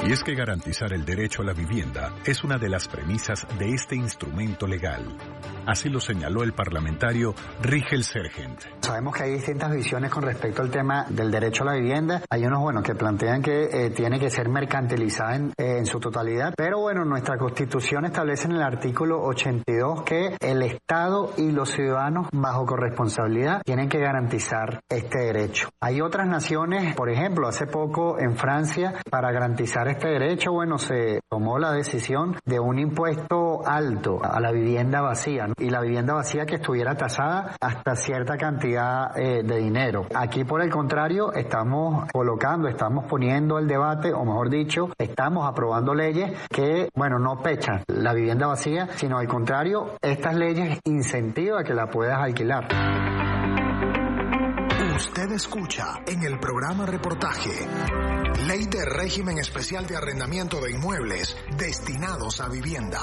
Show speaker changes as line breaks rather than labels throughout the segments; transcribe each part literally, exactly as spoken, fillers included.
Y es que garantizar el derecho a la vivienda es una de las premisas de este instrumento legal. Así lo señaló el parlamentario Rigel Sergent.
Sabemos que hay distintas visiones con respecto al tema del derecho a la vivienda. Hay unos, bueno, que plantean que eh, tiene que ser mercantilizada en, eh, en su totalidad. Pero bueno, nuestra Constitución establece en el artículo ochenta y dos que el Estado y los ciudadanos, bajo corresponsabilidad, tienen que garantizar este derecho. Hay otras naciones, por ejemplo, hace poco en Francia, para garantizar este derecho, bueno, se tomó la decisión de un impuesto alto a la vivienda vacía, ¿no? Y la vivienda vacía que estuviera tasada hasta cierta cantidad eh, de dinero. Aquí, por el contrario, estamos colocando, estamos poniendo el debate, o mejor dicho, estamos aprobando leyes que, bueno, no pechan la vivienda vacía, sino al contrario, estas leyes incentivan a que la puedas alquilar.
Usted escucha en el programa reportaje Ley de Régimen Especial de Arrendamiento de Inmuebles destinados a vivienda.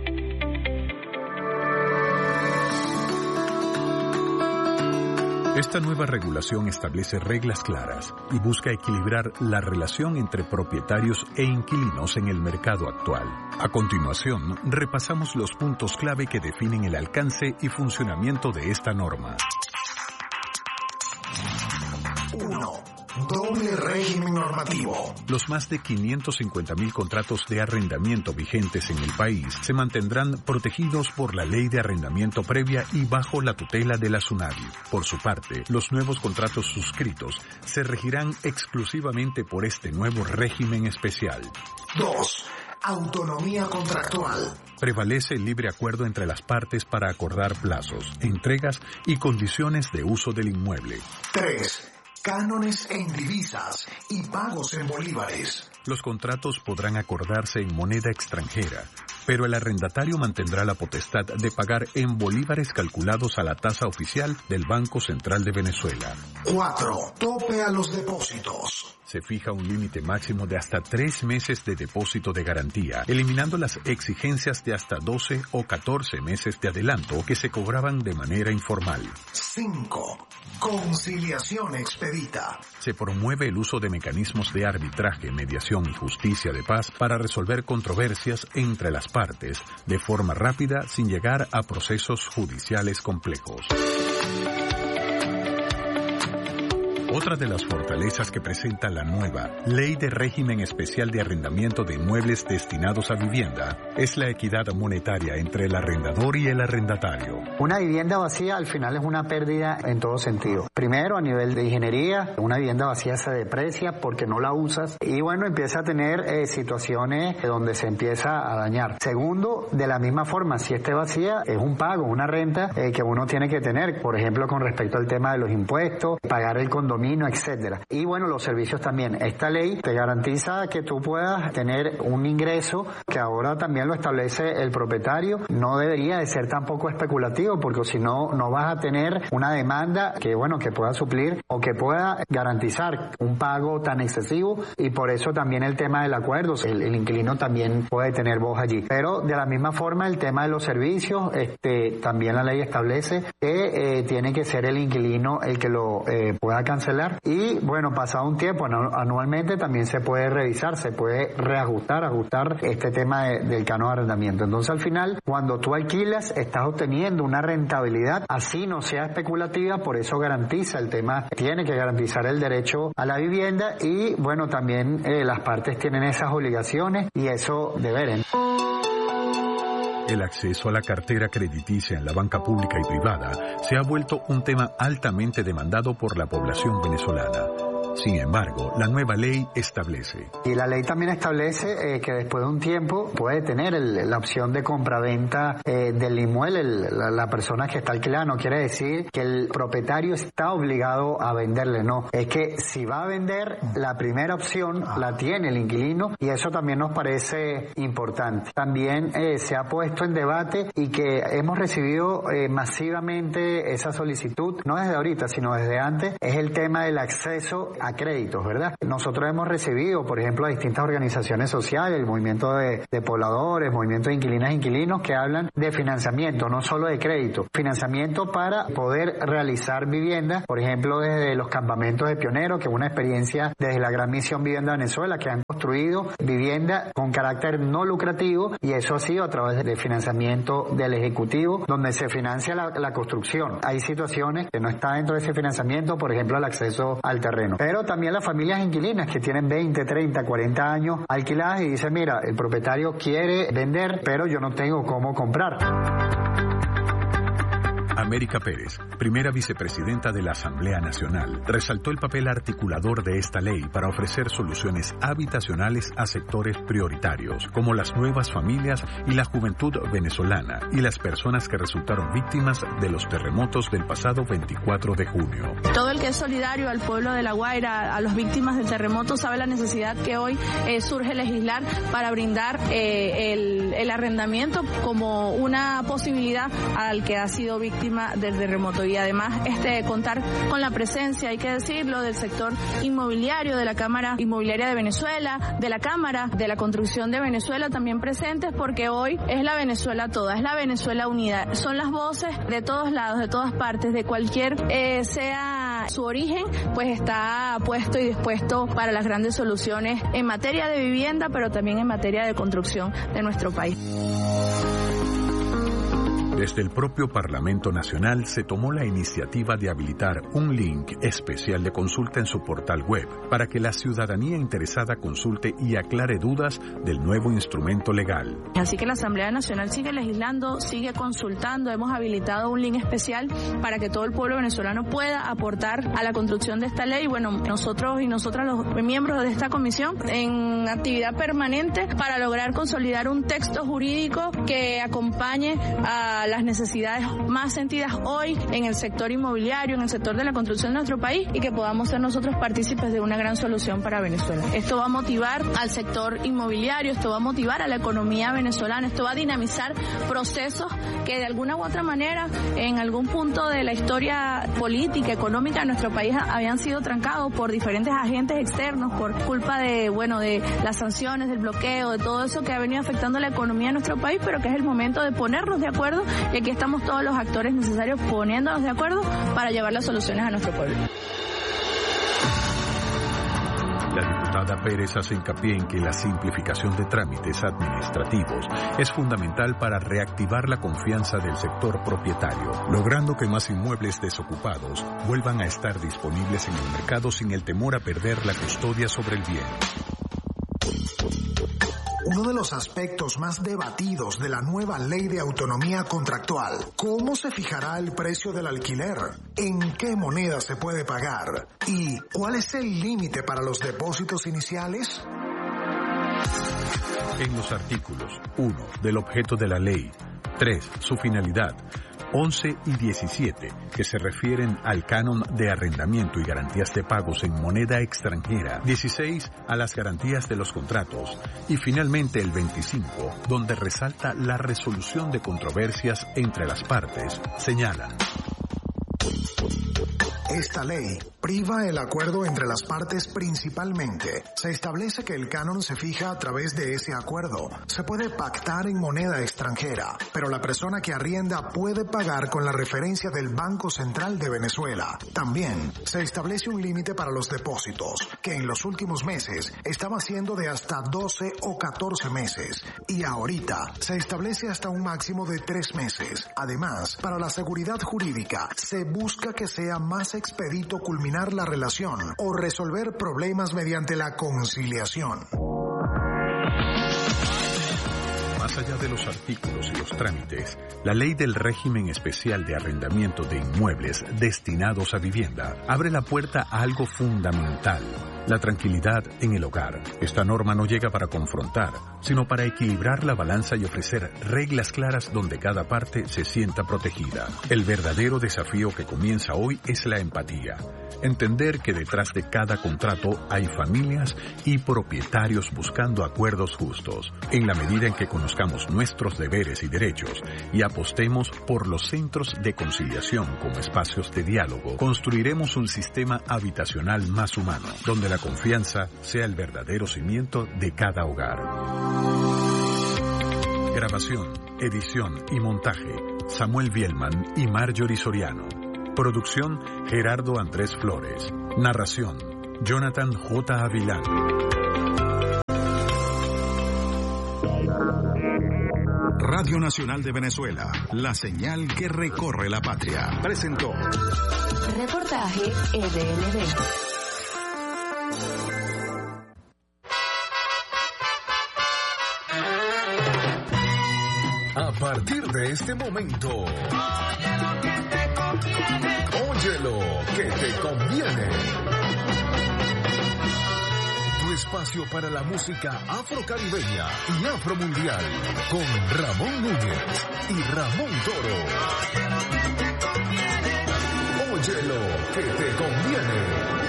Esta nueva regulación establece reglas claras y busca equilibrar la relación entre propietarios e inquilinos en el mercado actual. A continuación, repasamos los puntos clave que definen el alcance y funcionamiento de esta norma.
uno. Doble régimen normativo.
Los más de quinientos cincuenta mil contratos de arrendamiento vigentes en el país se mantendrán protegidos por la Ley de Arrendamiento Previa y bajo la tutela de la SUNAVI. Por su parte, los nuevos contratos suscritos se regirán exclusivamente por este nuevo régimen especial.
dos. Autonomía contractual.
Prevalece el libre acuerdo entre las partes para acordar plazos, entregas y condiciones de uso del inmueble.
tres. Cánones en divisas y pagos en bolívares.
Los contratos podrán acordarse en moneda extranjera, pero el arrendatario mantendrá la potestad de pagar en bolívares calculados a la tasa oficial del Banco Central de Venezuela.
cuatro. Tope a los depósitos.
Se fija un límite máximo de hasta tres meses de depósito de garantía, eliminando las exigencias de hasta doce o catorce meses de adelanto que se cobraban de manera informal.
cinco. Conciliación expedita.
Se promueve el uso de mecanismos de arbitraje, mediación y justicia de paz para resolver controversias entre las partes de forma rápida sin llegar a procesos judiciales complejos. Otra de las fortalezas que presenta la nueva Ley de Régimen Especial de Arrendamiento de Inmuebles destinados a vivienda es la equidad monetaria entre el arrendador y el arrendatario.
Una vivienda vacía al final es una pérdida en todo sentido. Primero, a nivel de ingeniería, una vivienda vacía se deprecia porque no la usas y bueno, empieza a tener eh, situaciones donde se empieza a dañar. Segundo, de la misma forma, si esté vacía, es un pago, una renta eh, que uno tiene que tener, por ejemplo, con respecto al tema de los impuestos, pagar el condominio, etcétera. Y bueno, los servicios también. Esta ley te garantiza que tú puedas tener un ingreso que ahora también lo establece el propietario. No debería de ser tampoco especulativo porque si no, no vas a tener una demanda que bueno, que pueda suplir o que pueda garantizar un pago tan excesivo y por eso también el tema del acuerdo, el, el inquilino también puede tener voz allí. Pero de la misma forma el tema de los servicios, este, también la ley establece que eh, tiene que ser el inquilino el que lo eh, pueda cancelar. Y bueno, pasado un tiempo, anualmente también se puede revisar, se puede reajustar, ajustar este tema de, del canon de arrendamiento. Entonces al final, cuando tú alquilas, estás obteniendo una rentabilidad, así no sea especulativa, por eso garantiza el tema, tiene que garantizar el derecho a la vivienda y bueno, también eh, las partes tienen esas obligaciones y eso deberán.
El acceso a la cartera crediticia en la banca pública y privada se ha vuelto un tema altamente demandado por la población venezolana. Sin embargo, la nueva ley establece.
Y la ley también establece eh, que después de un tiempo puede tener el, la opción de compraventa eh, del inmueble, el, la, la persona que está alquilada. No quiere decir que el propietario está obligado a venderle, no. Es que si va a vender, la primera opción la tiene el inquilino y eso también nos parece importante. También eh, se ha puesto en debate y que hemos recibido eh, masivamente esa solicitud, no desde ahorita, sino desde antes, es el tema del acceso a créditos, ¿verdad? Nosotros hemos recibido, por ejemplo, a distintas organizaciones sociales, el movimiento de, de pobladores, movimiento de inquilinas e inquilinos, que hablan de financiamiento, no solo de crédito, financiamiento para poder realizar viviendas, por ejemplo, desde los campamentos de pioneros, que es una experiencia desde la Gran Misión Vivienda Venezuela, que han construido vivienda con carácter no lucrativo, y eso ha sido a través del financiamiento del Ejecutivo, donde se financia la, la construcción. Hay situaciones que no están dentro de ese financiamiento, por ejemplo, el acceso al terreno. Pero también las familias inquilinas que tienen veinte, treinta, cuarenta años alquiladas y dicen, mira, el propietario quiere vender, pero yo no tengo cómo comprar.
América Pérez, primera vicepresidenta de la Asamblea Nacional, resaltó el papel articulador de esta ley para ofrecer soluciones habitacionales a sectores prioritarios, como las nuevas familias y la juventud venezolana y las personas que resultaron víctimas de los terremotos del pasado veinticuatro de junio.
Todo el que es solidario al pueblo de La Guaira, a las víctimas del terremoto, sabe la necesidad que hoy eh, surge legislar para brindar eh, el, el arrendamiento como una posibilidad al que ha sido víctima del terremoto, y además este contar con la presencia, hay que decirlo, del sector inmobiliario, de la Cámara Inmobiliaria de Venezuela, de la Cámara de la Construcción de Venezuela también presentes, porque hoy es la Venezuela toda, es la Venezuela unida, son las voces de todos lados, de todas partes, de cualquier eh, sea su origen, pues está puesto y dispuesto para las grandes soluciones en materia de vivienda, pero también en materia de construcción de nuestro país.
Desde el propio Parlamento Nacional se tomó la iniciativa de habilitar un link especial de consulta en su portal web para que la ciudadanía interesada consulte y aclare dudas del nuevo instrumento legal.
Así que la Asamblea Nacional sigue legislando, sigue consultando. Hemos habilitado un link especial para que todo el pueblo venezolano pueda aportar a la construcción de esta ley. Bueno, nosotros y nosotras, los miembros de esta comisión, en actividad permanente para lograr consolidar un texto jurídico que acompañe a las necesidades más sentidas hoy en el sector inmobiliario, en el sector de la construcción de nuestro país, y que podamos ser nosotros partícipes de una gran solución para Venezuela. Esto va a motivar al sector inmobiliario, esto va a motivar a la economía venezolana, esto va a dinamizar procesos que de alguna u otra manera en algún punto de la historia política, económica de nuestro país habían sido trancados por diferentes agentes externos por culpa de, bueno, de las sanciones, del bloqueo, de todo eso que ha venido afectando la economía de nuestro país, pero que es el momento de ponernos de acuerdo, y aquí estamos todos los actores necesarios poniéndonos de acuerdo para llevar las soluciones a nuestro pueblo.
La diputada Pérez hace hincapié en que la simplificación de trámites administrativos es fundamental para reactivar la confianza del sector propietario, logrando que más inmuebles desocupados vuelvan a estar disponibles en el mercado sin el temor a perder la custodia sobre el bien.
Uno de los aspectos más debatidos de la nueva ley de autonomía contractual: ¿cómo se fijará el precio del alquiler? ¿En qué moneda se puede pagar? ¿Y cuál es el límite para los depósitos iniciales?
En los artículos uno del objeto de la ley, tres su finalidad, once y diecisiete, que se refieren al canon de arrendamiento y garantías de pagos en moneda extranjera, dieciséis a las garantías de los contratos, y finalmente el veinticinco, donde resalta la resolución de controversias entre las partes, señala:
Esta ley priva el acuerdo entre las partes principalmente. Se establece que el canon se fija a través de ese acuerdo. Se puede pactar en moneda extranjera, pero la persona que arrienda puede pagar con la referencia del Banco Central de Venezuela. También se establece un límite para los depósitos, que en los últimos meses estaba siendo de hasta doce o catorce meses, y ahorita se establece hasta un máximo de tres meses. Además, para la seguridad jurídica, se busca que sea más expedito culminar la relación o resolver problemas mediante la conciliación.
Más allá de los artículos y los trámites, la ley del régimen especial de arrendamiento de inmuebles destinados a vivienda abre la puerta a algo fundamental: La tranquilidad en el hogar. Esta norma no llega para confrontar, sino para equilibrar la balanza y ofrecer reglas claras donde cada parte se sienta protegida. El verdadero desafío que comienza hoy es la empatía. Entender que detrás de cada contrato hay familias y propietarios buscando acuerdos justos. En la medida en que conozcamos nuestros deberes y derechos y apostemos por los centros de conciliación como espacios de diálogo, construiremos un sistema habitacional más humano, donde la confianza sea el verdadero cimiento de cada hogar. Grabación, edición y montaje, Samuel Bielman y Marjorie Soriano. Producción, Gerardo Andrés Flores. Narración, Jonathan J. Avilán.
Radio Nacional de Venezuela, la señal que recorre la patria. Presentó
Reportaje E D N B.
A partir de este momento, oye lo que te conviene. Oye lo que te conviene. Tu espacio para la música afrocaribeña y afromundial con Ramón Núñez y Ramón Toro. Oye lo que te conviene.